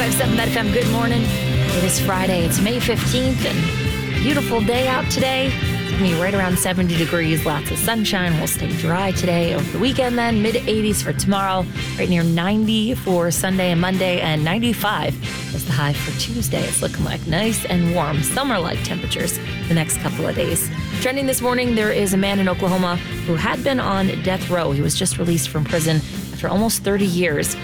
95.7 Bet FM, good morning. It is Friday. It's May 15th and beautiful day out today. It's going to be right around 70 degrees, lots of sunshine. We'll stay dry today. Over the weekend then, mid-80s for tomorrow, right near 90 for Sunday and Monday, and 95 is the high for Tuesday. It's looking like nice and warm, summer-like temperatures the next couple of days. Trending this morning, there is a man in Oklahoma who had been on death row. He was just released from prison for almost 30 years.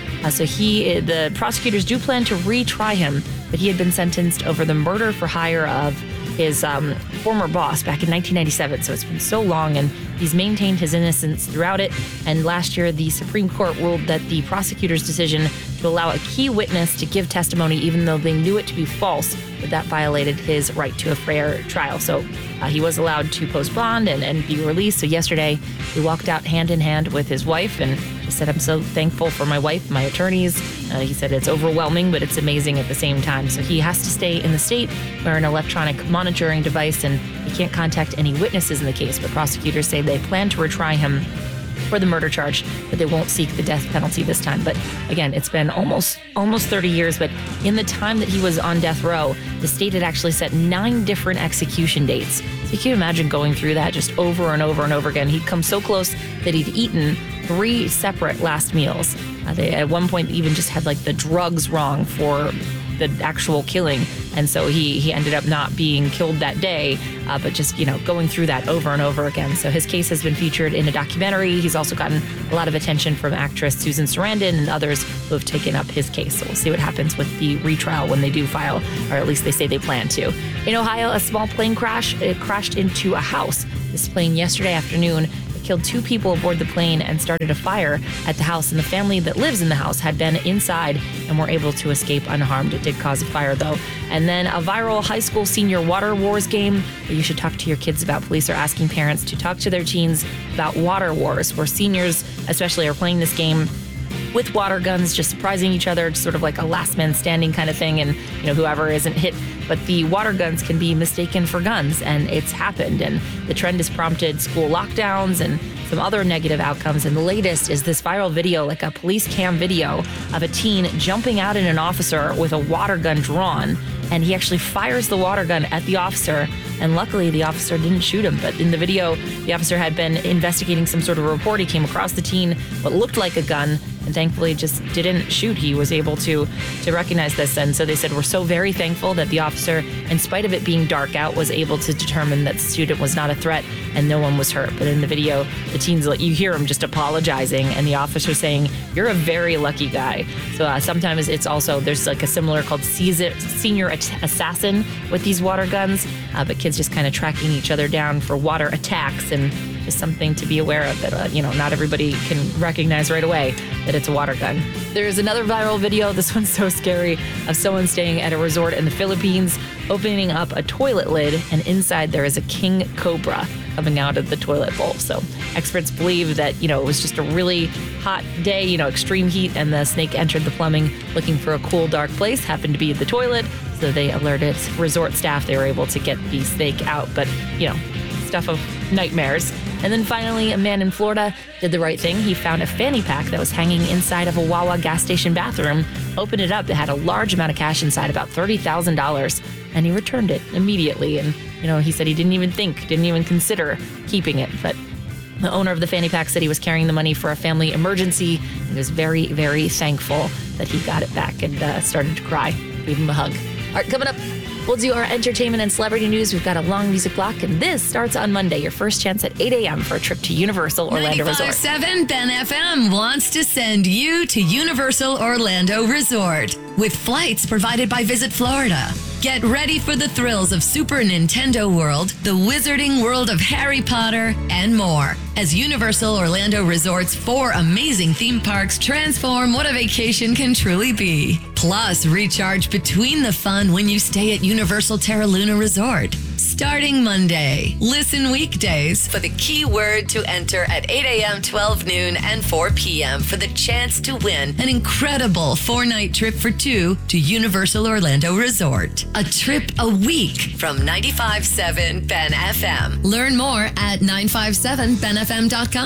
The prosecutors do plan to retry him, but he had been sentenced over the murder for hire of his former boss back in 1997. So it's been so long, and he's maintained his innocence throughout it. And last year, the Supreme Court ruled that the prosecutor's decision to allow a key witness to give testimony, even though they knew it to be false, that violated his right to a fair trial. So he was allowed to post bond and be released. So yesterday, he walked out hand in hand with his wife and he said, "I'm so thankful for my wife, my attorneys." He said it's overwhelming, but it's amazing at the same time. So he has to stay in the state, wear an electronic monitoring device, and he can't contact any witnesses in the case. But prosecutors say they plan to retry him for the murder charge, but they won't seek the death penalty this time. But again, it's been almost 30 years, but in the time that he was on death row, the state had actually set 9 different execution dates. So you can imagine going through that just over and over and over again. He'd come so close that he'd eaten 3 separate last meals. They at one point even just had like the drugs wrong for the actual killing. And so he ended up not being killed that day, but just, going through that over and over again. So his case has been featured in a documentary. He's also gotten a lot of attention from actress Susan Sarandon and others who have taken up his case. So we'll see what happens with the retrial when they do file, or at least they say they plan to. In Ohio, a small plane crashed into a house. This plane yesterday afternoon killed 2 people aboard the plane and started a fire at the house. And the family that lives in the house had been inside and were able to escape unharmed. It did cause a fire, though. And then a viral high school senior water wars game that you should talk to your kids about. Police are asking parents to talk to their teens about water wars, where seniors especially are playing this game with water guns, just surprising each other. It's sort of like a last man standing kind of thing, and whoever isn't hit. But the water guns can be mistaken for guns, and it's happened. And the trend has prompted school lockdowns and some other negative outcomes. And the latest is this viral video, like a police cam video of a teen jumping out at an officer with a water gun drawn. And he actually fires the water gun at the officer. And luckily, the officer didn't shoot him. But in the video, the officer had been investigating some sort of report. He came across the teen, what looked like a gun, and thankfully just didn't shoot. He was able to recognize this. And so they said, we're so very thankful that the officer, in spite of it being dark out, was able to determine that the student was not a threat and no one was hurt. But in the video, the teens, you hear him just apologizing, and the officer saying, "You're a very lucky guy." So sometimes it's also, there's like a similar called senior assassin with these water guns, but kids just kind of tracking each other down for water attacks, and just something to be aware of that, not everybody can recognize right away that it's a water gun. There's another viral video, this one's so scary, of someone staying at a resort in the Philippines, opening up a toilet lid, and inside there is a king cobra coming out of the toilet bowl. So experts believe that, it was just a really hot day, extreme heat, and the snake entered the plumbing looking for a cool, dark place, happened to be the toilet. So they alerted resort staff. They were able to get the snake out, but, stuff of nightmares. And then finally, a man in Florida did the right thing. He found a fanny pack that was hanging inside of a Wawa gas station bathroom, opened it up. It had a large amount of cash inside, about $30,000, and he returned it immediately. And, he said he didn't even consider keeping it. But the owner of the fanny pack said he was carrying the money for a family emergency. He was very, very thankful that he got it back and started to cry. Gave him a hug. All right, coming up, we'll do our entertainment and celebrity news. We've got a long music block, and this starts on Monday. Your first chance at 8 a.m. for a trip to Universal Orlando Resort. 95.7 Ben FM wants to send you to Universal Orlando Resort with flights provided by Visit Florida. Get ready for the thrills of Super Nintendo World, the Wizarding World of Harry Potter, and more, as Universal Orlando Resort's 4 amazing theme parks transform what a vacation can truly be. Plus, recharge between the fun when you stay at Universal Terra Luna Resort. Starting Monday, listen weekdays for the keyword to enter at 8 a.m., 12 noon, and 4 p.m. for the chance to win an incredible 4-night trip for 2 to Universal Orlando Resort. A trip a week from 95.7 Ben FM. Learn more at 957benfm.com.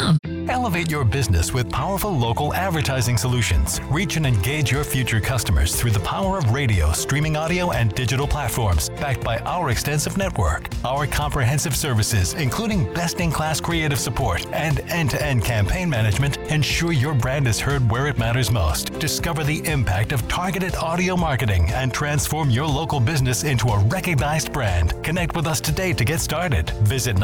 Elevate your business with powerful local advertising solutions. Reach and engage your future customers through the power of radio, streaming audio, and digital platforms, backed by our extensive network. Our comprehensive services, including best-in-class creative support and end-to-end campaign management, ensure your brand is heard where it matters most. Discover the impact of targeted audio marketing and transform your local business into a recognized brand. Connect with us today to get started. Visit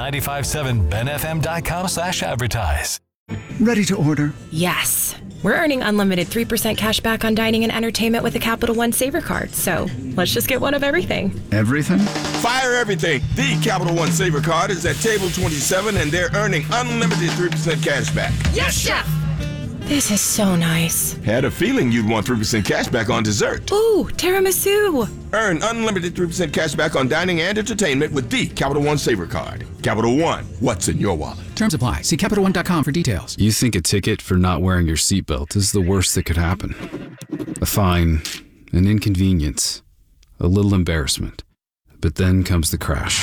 957benfm.com/advertise. Ready to order? Yes. We're earning unlimited 3% cash back on dining and entertainment with a Capital One Saver card, so let's just get one of everything. Everything? Fire everything! The Capital One Saver card is at table 27 and they're earning unlimited 3% cash back. Yes, Chef! This is so nice. Had a feeling you'd want 3% cash back on dessert. Ooh, tiramisu! Earn unlimited 3% cash back on dining and entertainment with the Capital One Saver card. Capital One, what's in your wallet? Terms apply. See CapitalOne.com for details. You think a ticket for not wearing your seatbelt is the worst that could happen. A fine, an inconvenience, a little embarrassment. But then comes the crash.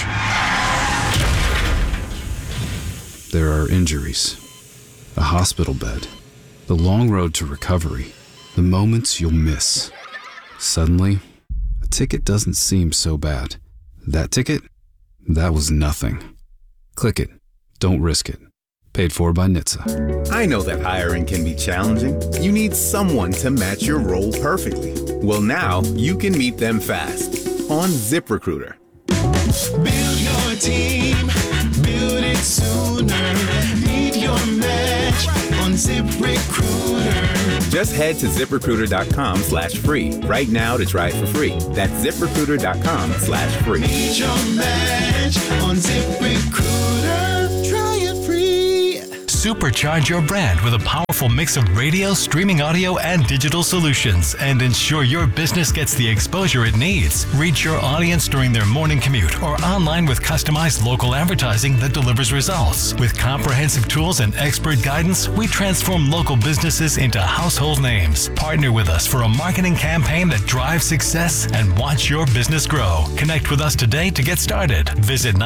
There are injuries, a hospital bed, the long road to recovery, the moments you'll miss. Suddenly, a ticket doesn't seem so bad. That ticket? That was nothing. Click it. Don't risk it. Paid for by NHTSA. I know that hiring can be challenging. You need someone to match your role perfectly. Well, now you can meet them fast on ZipRecruiter. Build your team, build it sooner. Meet your match on ZipRecruiter. Just head to ZipRecruiter.com/free right now to try it for free. That's ZipRecruiter.com/free. Meet your match on ZipRecruiter. Try it free. Supercharge your brand with a powerful mix of radio, streaming audio, and digital solutions, and ensure your business gets the exposure it needs. Reach your audience during their morning commute or online with customized local advertising that delivers results. With comprehensive tools and expert guidance, we transform local businesses into household names. Partner with us for a marketing campaign that drives success and watch your business grow. Connect with us today to get started. Visit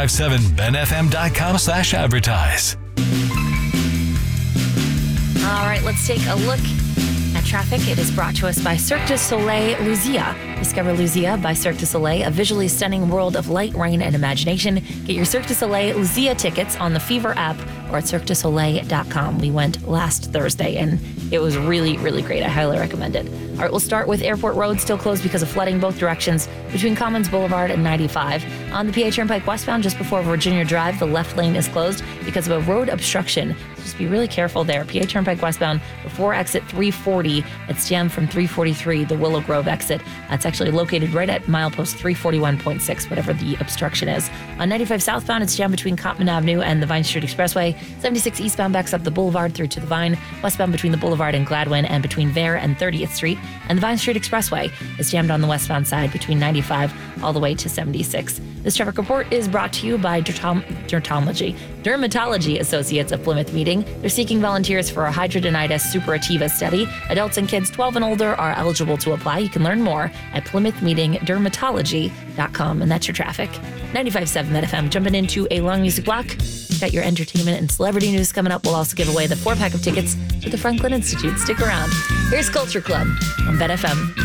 957benfm.com/advertise. All right, let's take a look at traffic. It is brought to us by Cirque du Soleil Luzia. Discover Luzia by Cirque du Soleil, a visually stunning world of light, rain, and imagination. Get your Cirque du Soleil Luzia tickets on the Fever app or at cirquedusoleil.com. We went last Thursday, and it was really, really great. I highly recommend it. All right, we'll start with Airport Road, still closed because of flooding both directions between Commons Boulevard and 95. On the PA Turnpike westbound, just before Virginia Drive, the left lane is closed because of a road obstruction. Just be really careful there. PA Turnpike westbound before exit 340. It's jammed from 343, the Willow Grove exit. That's actually located right at milepost 341.6, whatever the obstruction is. On 95 southbound, it's jammed between Cottman Avenue and the Vine Street Expressway. 76 eastbound backs up the Boulevard through to the Vine. Westbound between the Boulevard and Gladwin and between there and 30th Street. And the Vine Street Expressway is jammed on the westbound side between 95 all the way to 76. This traffic report is brought to you by Dermatology Associates of Plymouth Meeting. They're seeking volunteers for a hidradenitis suppurativa study. Adults and kids 12 and older are eligible to apply. You can learn more at PlymouthMeetingDermatology.com. And that's your traffic. 95.7 FM. Jumping into a long music block. Got your entertainment and celebrity news coming up. We'll also give away the 4-pack of tickets to the Franklin Institute. Stick around. Here's Culture Club on BET FM.